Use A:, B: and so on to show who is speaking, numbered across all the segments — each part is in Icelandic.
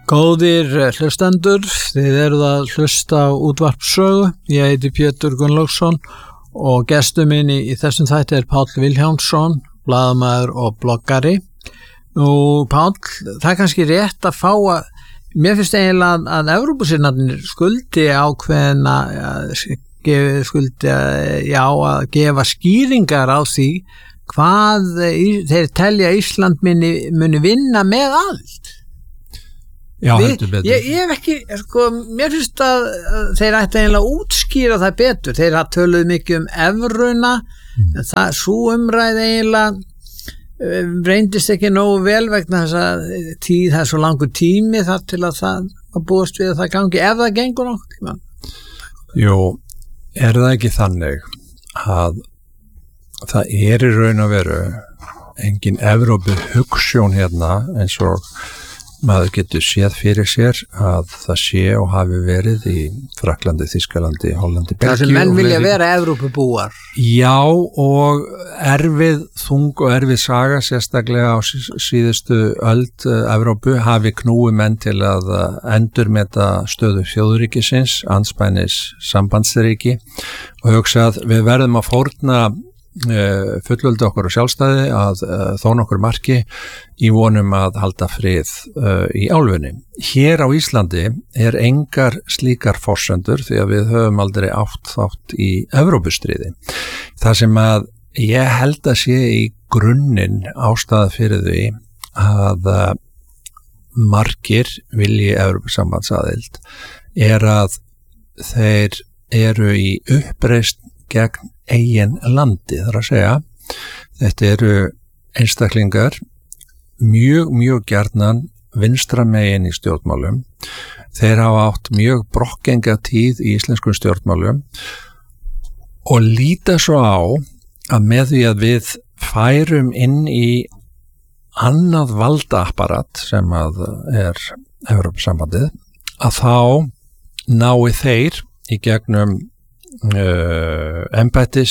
A: Góðir hlustendur, þið eruð að hlusta á útvarpssögu. Ég heiti Pétur Gunnlaugsson og gestur minn í þessum þætti Páll Vilhjálmsson, blaðamaður og bloggari. Nú, Páll, það kannski rétt að fá að, mér finnst eiginlega að Evrópusinnarnir skuldi ákveðna, að gefa skýringar á því hvað þeir telja Ísland muni vinna með allt.
B: Já, heldur betur.
A: Ég hef ekki, mér finnst að þeir ætti eiginlega útskýra það betur. Þeir hafa töluð mikið evruna, en það svo umræði eiginlega reyndist ekki nógu vel vegna þess að það svo langur tími þar til að það búast við að það gangi, ef það gengur nokkuð.
B: Jú, það ekki þannig að það í raun og veru engin Evrópu hugsjón hérna eins og maður getur séð fyrir sér að það sé og hafi verið í Frakklandi, Þýskalandi, Hollandi, Belgíu.
A: Það sem menn vilja vera Evrópubúar.
B: Já, og þung og erfið saga sérstaklega á síðustu öld Evrópu hafi knúið menn til að endurmeta stöðu þjóðríkisins, andspænis sambandsríki og hugsa að við verðum að fórna fullveldi okkur og sjálfstæði að þó nokkur marki í vonum að halda frið í álfunni. Hér á Íslandi engar slíkar forsendur því að við höfum aldrei átt þátt í Evrópustríði. Það sem að ég held að sé í grunninn ástæða fyrir því að margir vilji Evrópusambandsaðild að þeir eru í uppreisn gegn eigin landi, þar að segja. Þetta eru einstaklingar mjög gjarnan vinstra megin í stjórnmálum. Þeir hafa átt mjög brokkgenga tíð í íslenskum stjórnmálum og líta svo á að með því að við færum inn í annað valdaapparat sem að Evrópusambandið, að þá nái þeir í gegnum embættis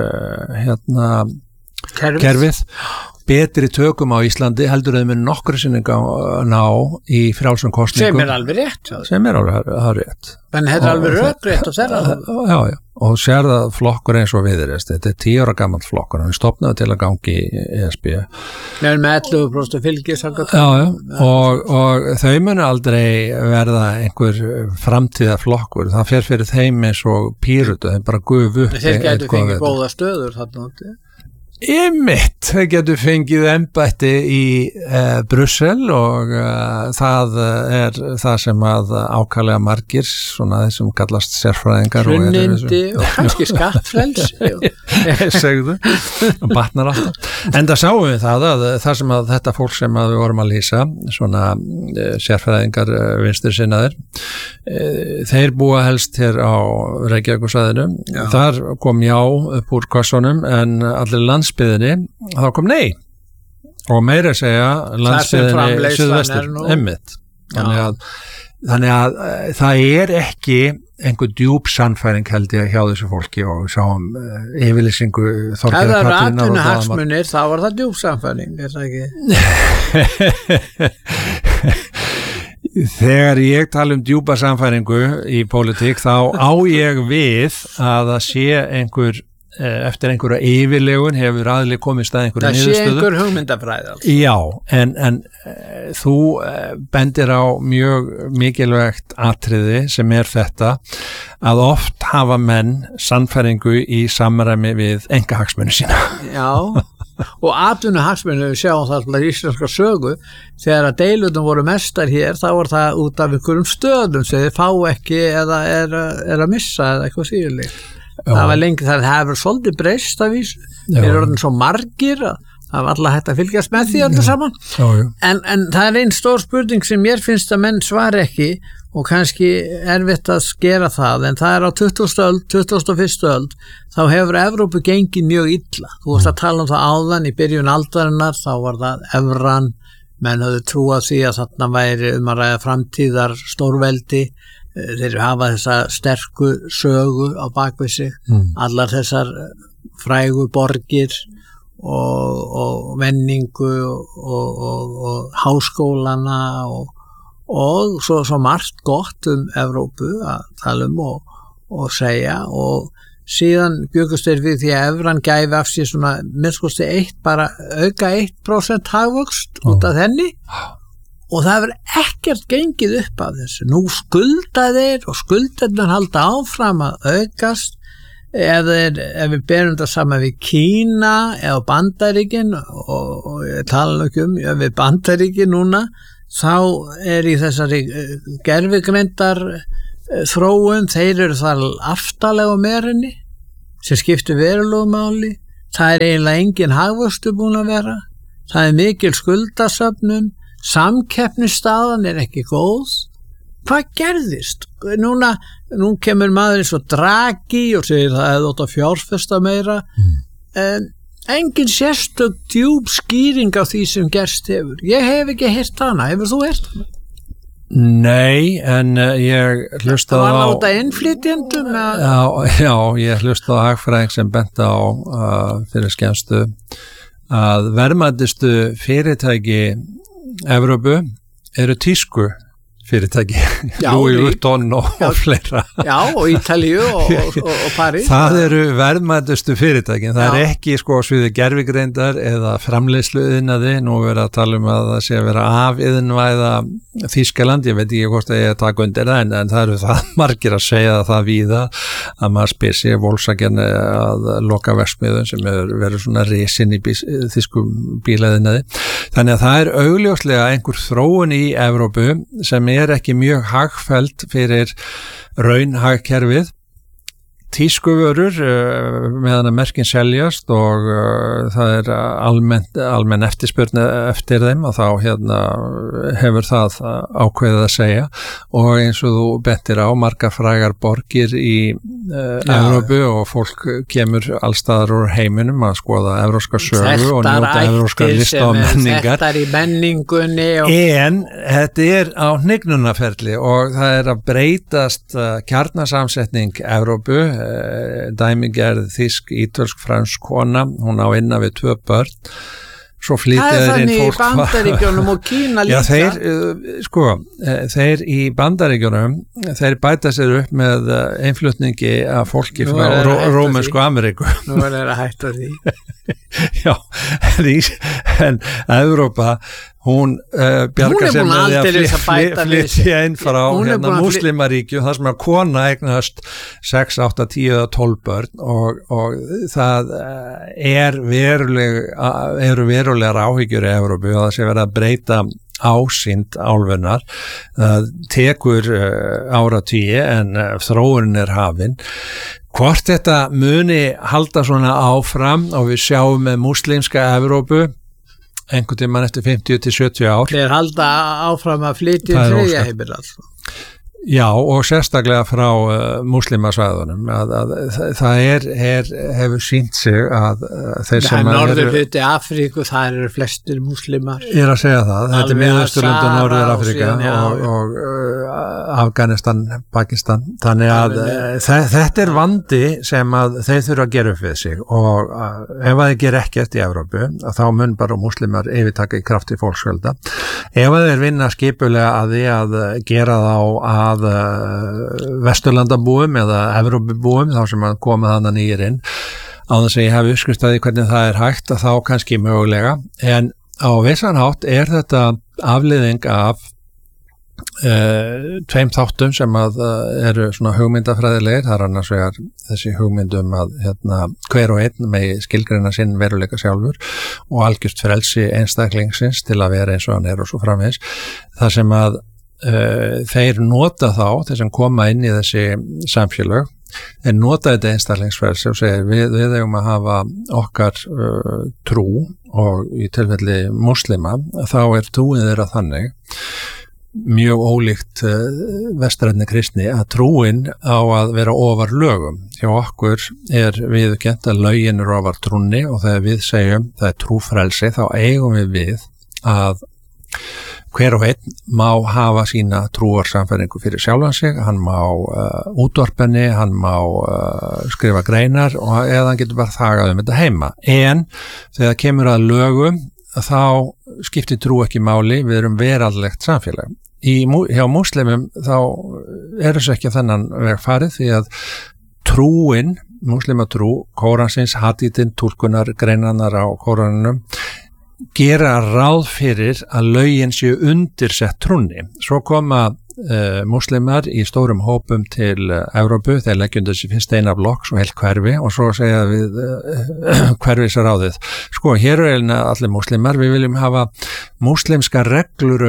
B: kerfið betri tökum á Íslandi heldur þeim nokkru sinni ná í frjálsum kosningum.
A: Sem alveg rétt.
B: Sem alveg rétt.
A: En þetta alveg rökrétt og þeirra.
B: Já. Og sér það flokkur eins og Viðreisn. Þetta 10 ára gamall flokkur. Hann stofnaði til að gangi í ESB.
A: Með 11% fylgi.
B: Já. Og þau munu aldrei verða einhver framtíða flokkur. Það fer fyrir þeim eins og Pírötu. Þeir bara gufu upp.
A: Þeir gætu fengið góða stöður þarna.
B: Einmitt, þau getur fengið embætti í Brussel og það það sem að ákaflega margir, svona þeir sem kallast sérfræðingar
A: hlunnindi og kannski skattfrelsi
B: segðu, og batnar alltaf. Enda sáum við það sem að þetta fólk sem að við vorum að lýsa, svona sérfræðingar vinstri sinnaðir, þeir búa helst hér á Reykjavíkursvæðinu. Þar kom já upp úr kassunum en allir landsbyðinni, þá kom nei og meira segja landsbyðinni suðvestur emmitt. Þannig að það ekki einhver djúp sannfæring held ég hjá þessu fólki og sáum yfirlýsingu Þorgerðar Katrínar. Ef það atvinnuhagsmunir þá var það djúp sannfæring, það ekki? Þegar ég tala djúpa sannfæringu í pólitík þá á ég við að það sé eftir einhverja yfirlegun hefur aðli komist að einhverju niðurstöðu. Það sé einhver hugmyndafræði. Já, en þú bendir á mjög mikilvægt atriði sem þetta að oft hafa menn sannfæringu í samræmi við einkahagsmuni sína. Já, og atvinnuhagsmuni, við sjáum það alltaf í íslenska sögu, þegar að deilurnar voru mestar hér, þá var það út af einhverjum stöðum sem þið fá ekki eða að missa eða eitthvað síðurlíkt. Það var lengi það hefur svolítið breyst að vísu. Þeir eru orðin svo margir að það var alltaf hægt að fylgjast með því öllu saman. En það ein stór spurning sem mér finnst að menn svari ekki og kannski erfitt að skera það, en það á 20. öld, 21. öld, þá hefur Evrópu gengið mjög illa. Þú varst að tala það áðan í byrjun aldarinnar, þá var það evran, menn höfðu trúað því að þarna væri að ræða framtíðar stórveldi. Þeir hafa þessa sterku sögu á bakvið sig, allar þessar frægu borgir og menningu og háskólana
A: og svo margt gott Evrópu að tala og segja og síðan byggust þeir við því að evran gæfi af sér svona minnskosti auka 1% hagvöxt út af henni og það hefur ekkert gengið upp af þessu. Nú skulda þeir og skuldirnar halda áfram að aukast ef við berum þetta saman við Kína eða Bandaríkin og ég tala ekki við Bandaríkin núna þá í þessari gervigreindar þróun, þeir eru þar aftalega merinni sem skiptir verulegu máli. Það eiginlega engin hagvöxtur búin að vera, það mikil skuldasöfnun, samkeppnisstaðan ekki góð. Hvað gerðist? Nú kemur maður eins og Draghi og segir það hefði átt að fjárfesta meira. Engin sérstök djúp skýring á því sem gerst hefur. Ég hef ekki heyrt hana. Hefur þú heyrt hana?
B: Nei, en ég hlustaði á...
A: Það var láta innflytjendum?
B: Já, ég hlustaði á hagfræðing sem benti á fyrir skemmstu að verðmætustu fyrirtæki Evrópu eru tísku fyrirtæki, Louis Vuitton og fleira. Já,
A: og Ítalíu og París.
B: Það eru verðmætustu fyrirtækin. Það ekki sviði gervigreindar eða framleiðsluiðnaði. Nú verið að tala að það sé að vera afiðnvæða Þýskaland. Ég veit ekki hvort að ég taka undir það, en það eru það margir að segja það víða að maður spyr sig Volkswagen að loka verksmiðjum sem verið svona risin í þýskum bílaðinaði. Þannig að það augljóslega einhver þróun í Evrópu sem ekki mjög hagfelld fyrir raunhagkerfið. Tískuvörur meðan að merkin seljast og það almenn eftirspurn eftir þeim og þá hefur það ákveðið að segja og eins og þú bentir á margar frægar borgir í Evrópu og fólk kemur allstaðar úr heiminum að skoða evrópska sögu og njóta evrópska lista og menningar.
A: Þetta í menningunni
B: En þetta á hnignunarferli og það að breytast kjarnasamsetning Evrópu. Dæmigerð þýsk, ítölsk, fransk kona, hún á innan við 2 börn svo flytja þeir inn fólk.
A: Það þannig í Bandaríkjónum og Kína líka.
B: Já, þeir í Bandaríkjónum, þeir bæta sér upp með innflutningi af fólki frá Rómönsku Ameríku.
A: Nú er það að hætta því.
B: Já, en Evrópa, hún bjargar sér með því að flytja inn frá múslimaríkju, þar sem að kona eignast 6, 8, 10 eða 12 börn og það eru verulegar áhyggjur í Evrópu og það sé verið að breyta ásýnd álfunnar. Það tekur áratugi en þróunin hafin. Hvort þetta muni halda svona áfram og við sjáum með múslimska Evrópu einhvern tímann eftir 50 til 70 ár.
A: Þeir halda áfram að flytja þriðja heimil altså.
B: Já, og sérstaklega frá múslimasvæðunum það hefur sýnt sig að þeir sem
A: norðurhluti Afríku, það eru flestir múslimar.
B: Ég að segja það, þetta Miðausturlönd og Norður Afríka og Afganistan, Pakistan, þannig að þetta vandi sem að þeir þurfa að gera upp við sig og ef að þeir gera ekkert í Evrópu, þá mun bara múslimar yfirtaka í krafti fólksfjölda. Ef að þeir vinna skipulega að því að gera þá að Vesturlandabúum eða Evrópubúum þá sem að koma þannig nýjir inn á þess að ég hef uppskristaði hvernig það hægt að þá kannski mögulega en á vissan hátt þetta afleiðing af 2 þáttum sem að eru svona hugmyndafræðilegir, það annars vegar þessi hugmyndum að hver og einn megi skilgreina sinn veruleika sjálfur og algjört frelsi einstaklingsins til að vera eins og hann og svo framvegis. Það sem að þeir nota þá, þeir sem koma inn í þessi samfélög, þeir nota þetta einstaklingsfrelsi og segir við eigum að hafa okkar trú og í tilfelli muslima, þá trúin þeirra þannig mjög ólíkt vestrænni kristni að trúin á að vera ofar lögum. Hjá okkur viðurkennt að lögin ofar trúnni og þegar við segjum það trúfrelsi þá eigum við að hver og einn má hafa sína trúarsamfæringu fyrir sjálfan sig, hann má útvarpenni, hann má skrifa greinar og eða hann getur bara þagað þetta heima. En þegar kemur að lögum þá skiptir trú ekki máli, við erum veraldlegt samfélag. hjá múslimum þá þessu ekki þennan veg farið því að trúin, múslimatrú, kóransins, hadítinn, túlkunar, greinanar á kóranunum gera ráð fyrir að lögin séu undirsett trúnni. Svo koma múslimar í stórum hópum til Evrópu, þeir leggjum þessi fyrst eina blokks og heilt hverfi og svo segja við hverfisráðið. Sko, hér allir múslimar, við viljum hafa múslimska reglur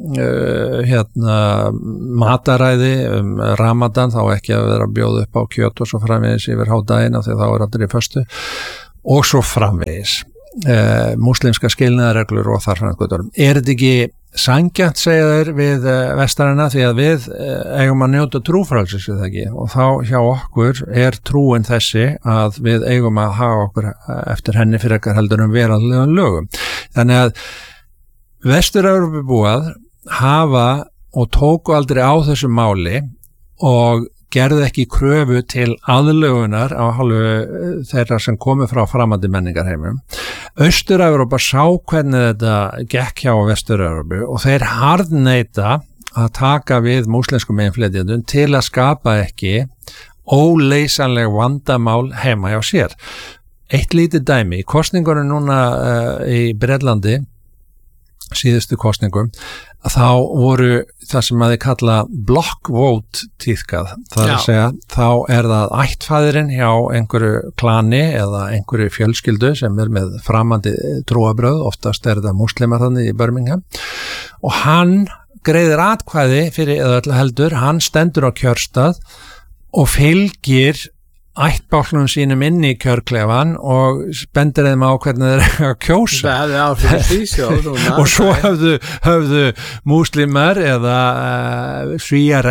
B: mataræði, Ramadan, þá ekki að vera að bjóða upp á kjöt og svo framvegis yfir hádagina þegar þá allir í föstu og svo framvegis. Múslimska skilnaðarreglur og þar framkvæmdur. Þetta ekki sanngjarnt, segja þeir við vestarana því að við eigum að njóta trúfrelsis við það ekki og þá hjá okkur trúin þessi að við eigum að hafa okkur eftir henni fyrir ekkar heldur veraldlegum lögum. Þannig að Vestur-Evrópubúar hafa og tóku aldrei á þessu máli og gerðu ekki kröfu til aðlögunar á hálfu þeirra sem komu frá framandi menningarheimum. Austur-Evrópa sá hvernig þetta gekk hjá Vestur-Evrópu og þeir harðneita að taka við múslimskum innflytjendum til að skapa ekki óleysanleg vandamál heima hjá sér. Eitt lítið dæmi, í kosningunum núna í Bretlandi, síðustu kosningum, þá voru það sem að þið kalla block vote tíðkað. Það að segja, þá það ættfæðirinn hjá einhverju klani eða einhverju fjölskyldu sem með framandi trúabröð, oftast það múslimar þannig í Birmingham, og hann greiðir atkvæði fyrir eða öllu heldur, hann stendur á kjörstað og fylgir ættbálknum sínum inn í kjörklefan og bendir þeim á hvernig þeir að kjósa.
A: Það hefði áhrif Svíþjóð
B: og svo höfðu múslimar eða svíjar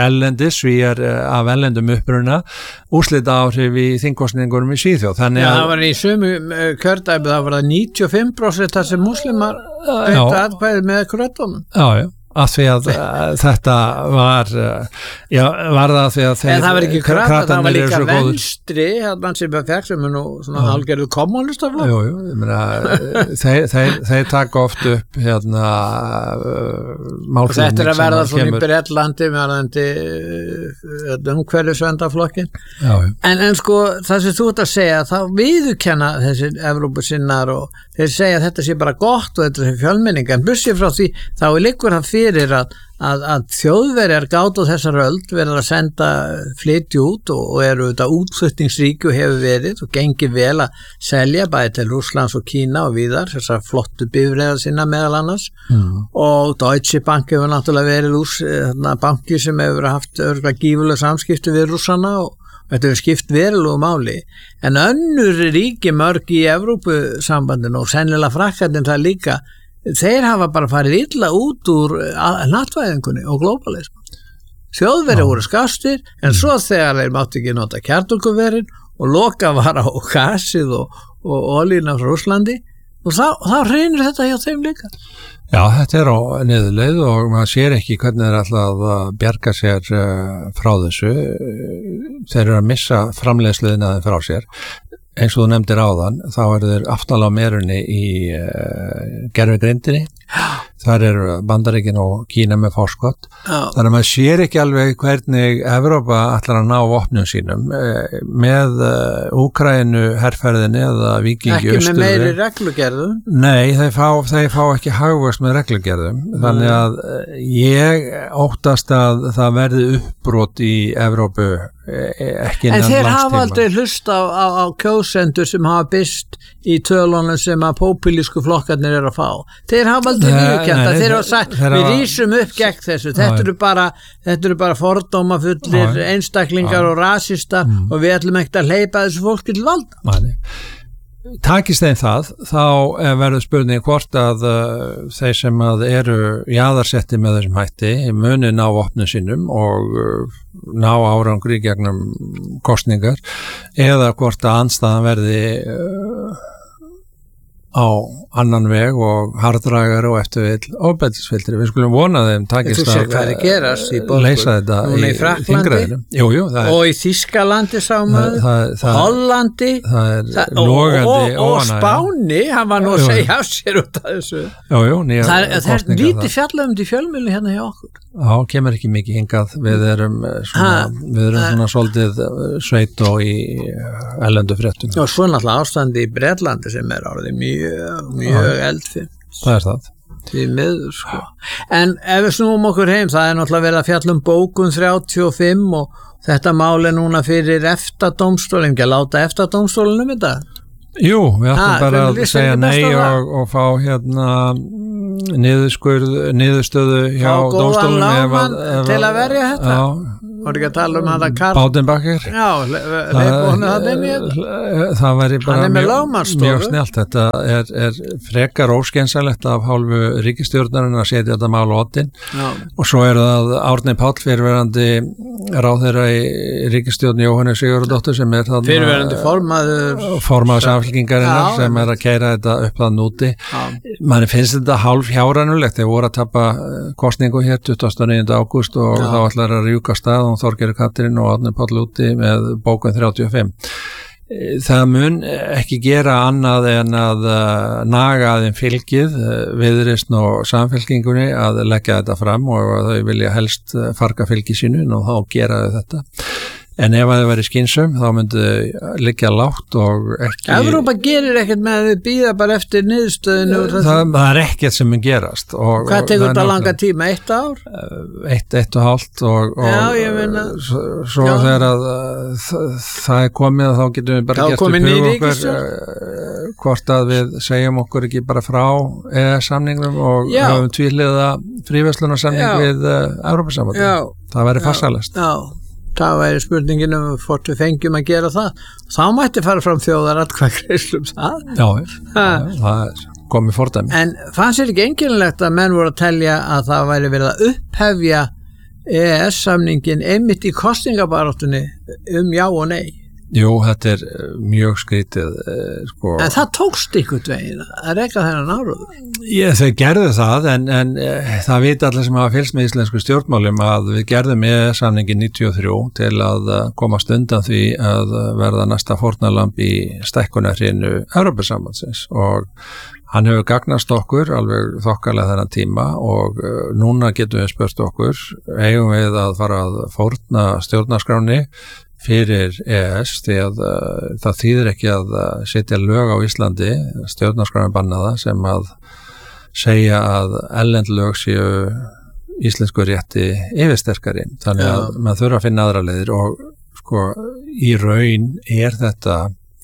B: af ellendum uppruna úrslita áhrif í þingkosningunum í Svíþjóð. Þannig að
A: það var í sömu kjördæmi, það var 95% þar sem múslimar beittu atkvæði með krötunum.
B: Já. Að því að þetta var var það því að
A: en það var ekki krata, það var líka venstri þannig sem fekk sem nú svona algerðu kommunistaflokk.
B: Jú, ég meina þeir taka oft upp málflutning.
A: Þetta að verða svona í Bretlandi með umhverfisverndarflokkin. En sko það sem þú ert að segja, þá viðurkenna þessi Evrópusinnar og þeir segja að þetta sé bara gott og þetta sé fjölmenning, en bussið frá því þá liggur það fyrir að Þjóðverjar gátu þessar öld verður að senda flytja út og eru þetta útflutningsríki og hefur verið og gengið vel að selja bæði til Rússlands og Kína og víðar þessar flottu bifreiðar sinna meðal annars og Deutsche Bank hefur náttúrulega verið banki sem hefur haft örgulega gífurlega samskipti við Rússana og þetta hefur skipt verulegu máli, en önnur ríki mörg í Evrópusambandinu og sennilega Frakkarnir það líka, þeir hafa bara farið illa út úr hnattvæðingunni og globalismu. Þjóðverjar voru skastir, en svo þegar þeir mátti ekki nota kjarnorkuverin og loka var á gasið og olíuna frá Rússlandi og þá hreinur þetta hjá þeim líka.
B: Já, þetta á niðurleið og maður sér ekki hvernig þeir alltaf að bjarga sér frá þessu. Þeir eru að missa framleiðsluðina frá sér. Eins og þú nefndir áðan, þá þeir aftalega á merunni í gervigrindinni. Þar Bandaríkin og Kína með forskott. Þannig að maður sér ekki alveg hvernig Evrópa ætlar að ná vopnum sínum með Úkraínu herferðinni eða Víkingi
A: Ekki með meiri reglugerðum?
B: Nei, þeir fá ekki hagvöxt með reglugerðum. Þannig að ég óttast að það verði uppbrot í Evrópu ekki innan langs tíma.
A: En þeir hafa aldrei hlust á kjósendur sem hafa byrst í tölunum sem að populísku flokkarnir eru að fá. Þeir hafa aldrei viðurkennt að þeir hafa sagt við rísum upp gegn þessu. Þetta eru bara fordómafullir einstaklingar og rasista og við ætlum ekkert að hleypa þessu fólki til valda.
B: Takist þeim það, þá verður spurning hvort að þeir sem að eru jaðarsetti með þessum hætti muni ná vopnum sínum og ná árangri gegnum kosningar eða hvort að andstæðan verði á annan veg og harðdragar og eftirvill ofbeldisfylltri. Við skulum vona þeim takist að leysa þetta í þingræðinu.
A: Og í Þýskalandi sá maður, Hollandi og Spáni, hann var nú að segja af sér út af þessu. Það er lítið fjallum til fjölmiðli hérna hjá okkur.
B: kemur ekki mikið hingað, við erum svona svolítið sveit og í erlendu fréttum.
A: Og svo náttúrulega ástandi í Bretlandi sem orðið mjög eldfim.
B: Það það.
A: Því miður, sko. En ef við snúum okkur heim, það náttúrulega verið að fjalla bókun 35 og þetta mál núna fyrir EFTA-dómstólinn, ekki að láta EFTA-dómstólinn þetta?
B: Jú, við ætlum bara að segja nei og fá niðurstöðu hjá dómstólum.
A: Fá góðan lögmann til að verja þetta?
B: Já.
A: Voru ekki að tala þetta Karl
B: Baudenbacher?
A: Já, leikbónu það inn í þetta?
B: Það væri bara
A: mjög
B: snjallt. Þetta er frekar óskeinsalegt af hálfu ríkisstjórnarinn að setja þetta mál á oddinn. Og svo það Árni Páll, fyrirverandi ráðherra í ríkisstjórn Jóhannes Sigurðardóttur sem
A: fyrirverandi
B: formaður Samfylkingarinnar sem að keyra þetta upp að núti. Manni finnst þetta hálf hjárænulegt. Þeir voru að tapa kosningu hér 29. ágúst og þá ætlar að rjúka stað og Þorgerður Katrín og Árni Páll úti með bókun 35. Það mun ekki gera annað en að naga þeim fylgið Viðreisn og Samfylkingunni að leggja þetta fram og þau vilja helst farga fylgi sínu og þá gera þau þetta. En ef þau væri skynsum þá myndi liggja lágt og ekki...
A: Evrópa gerir ekkert með að þau bíða bara eftir niðurstöðinu.
B: Það ekkert sem mun gerast.
A: Hvað tekur þetta langa tíma? 1 ár?
B: 1,5 og
A: já, ég meina.
B: Svo þegar það komið þá getum við bara gert upp hug okkur hvort að við segjum okkur ekki bara frá EES-samningnum og höfum tvíhliða fríverslunarsamning við Evrópusambandið. Það væri farsælast.
A: Já. Það væri spurningin hvort við fengjum að gera það. Þá mætti fara fram þjóðaratkvæðagreiðslu það.
B: Já, það komið fordæmi.
A: En fannst þér ekki einkennilegt að menn voru að telja að það væri verið að upphefja EES-samningin einmitt í kosningabaráttunni já og nei?
B: Jú, þetta er mjög skrítið.
A: En það tókst ykkur veginn að reka þennan áróður?
B: Þau gerðu það, en það vita allir sem hafa fylgst með íslensku stjórnmálum að við gerðum samningin 93 til að komast undan því að verða næsta fórnarlamb í stækkunarhrinu Evrópusambandsins og hann hefur gagnast okkur alveg þokkalega þennan tíma og núna getum við spurt okkur, eigum við að fara að fórna stjórnarskráni fyrir EES því að það þýðir ekki að setja lög á Íslandi, stjórnarskráin bannaða sem að segja að erlend lög séu íslensku rétti yfirsterkari, þannig að maður þurfa að finna aðra leiðir og sko í raun þetta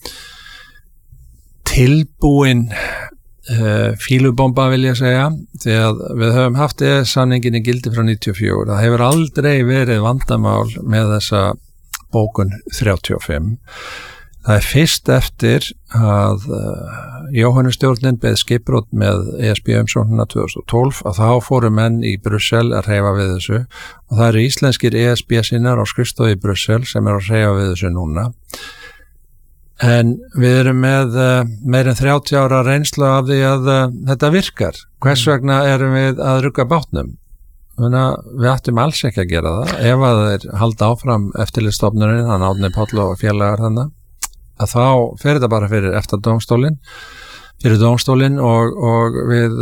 B: tilbúin fílubomba vil ég segja, því að við höfum haft EES-samningin í gildi frá 94, það hefur aldrei verið vandamál með þessa bókun 35. Það er fyrst eftir að Jóhannestjórnin beð skipbrot með ESB-umsóknina 2012 að þá fóru menn í Brussel að hreyfa við þessu og það eru íslenskir ESB-sinnar á skrifstofu í Brussel sem að hreyfa við þessu núna. En við erum með meir en 30 ára reynslu af því að þetta virkar. Hvers vegna erum við að rugga bátnum? Þannig að við ættum alls ekki að gera það. Ef að þeir halda áfram eftirlitsstofnunin, hann Árni Páll og félagar þannig, að þá fer þetta bara fyrir EFTA-dómstólinn, og við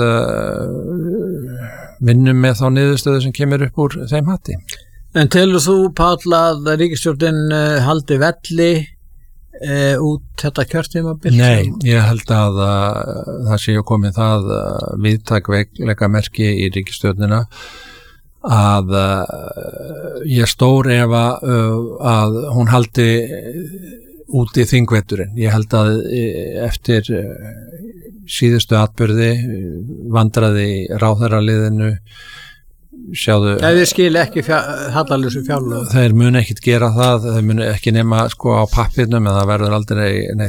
B: vinnum með þá niðurstöðu sem kemur upp úr þeim hatti.
A: En telur þú, Páll, að ríkisstjórnin haldi velli út þetta kjörtímabil?
B: Nei, ég held að það sé komið það víðtæk veikleika merki í ríkisstjórnina að ég stór ef að hún haldi út í þingveturinn. Ég held að eftir síðustu atburði vandraði ráðherraliðinu sjáðu...
A: Þeir skil ekki hallalösu fjárlög.
B: Þeir mun ekkit gera það, þeir mun ekki nema sko á pappirnum en það verður aldrei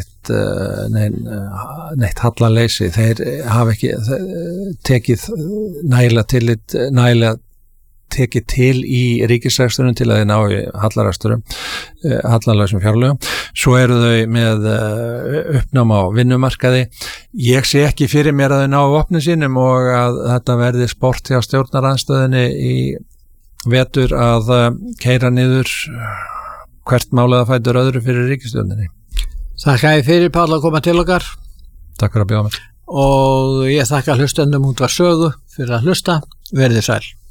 B: neitt hallaleysi. Þeir hafa ekki tekið nægilega tekið til í ríkisreksturinn til að þeir ná í hallarlausum fjárlögum. Svo eru þau með uppnám á vinnumarkaði. Ég sé ekki fyrir mér að þau ná vopnin sínum og að þetta verði sport hjá stjórnaranstöðinni í vetur að keyra niður hvert málið að fætur öðru fyrir ríkisstjórninni.
A: Þakka ég fyrir, Páll, að koma til okkar.
B: Takk fyrir að bjóða mér.
A: Og ég þakka hlustendum Útvarp Sögu fyrir að hlusta. Verið sæl.